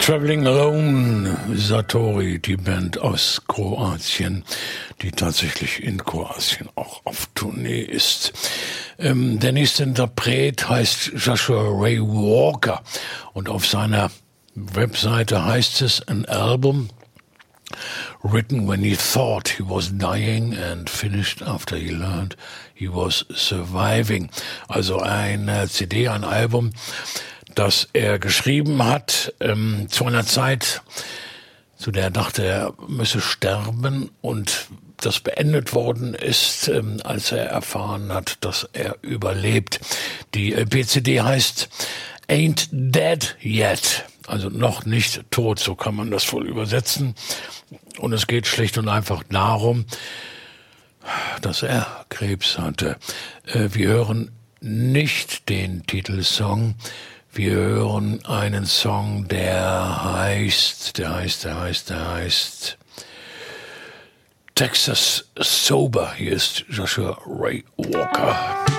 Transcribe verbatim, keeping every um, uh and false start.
Traveling Alone, Satori, die Band aus Kroatien, die tatsächlich in Kroatien auch auf Tournee ist. Ähm, der nächste Interpret heißt Joshua Ray Walker und auf seiner Webseite heißt es, an album written when he thought he was dying and finished after he learned he was surviving. Also eine C D, ein Album, das er geschrieben hat ähm, zu einer Zeit, zu der er dachte, er müsse sterben und das beendet worden ist, ähm, als er erfahren hat, dass er überlebt. Die L P-C D heißt Ain't Dead Yet, also noch nicht tot, so kann man das wohl übersetzen. Und es geht schlicht und einfach darum, dass er Krebs hatte. Äh, wir hören nicht den Titelsong, wir hören einen Song, der heißt, der heißt, der heißt, der heißt Texas Sober. Hier ist Joshua Ray Walker.